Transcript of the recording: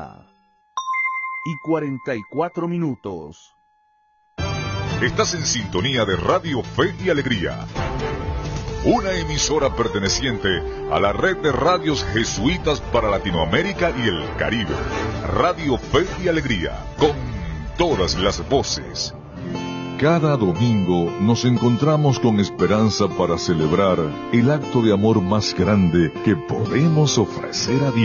1:44. Estás en sintonía de Radio Fe y Alegría, una emisora perteneciente a la red de radios jesuitas para Latinoamérica y el Caribe. Radio Fe y Alegría, con todas las voces. Cada domingo nos encontramos con esperanza para celebrar el acto de amor más grande que podemos ofrecer a Dios.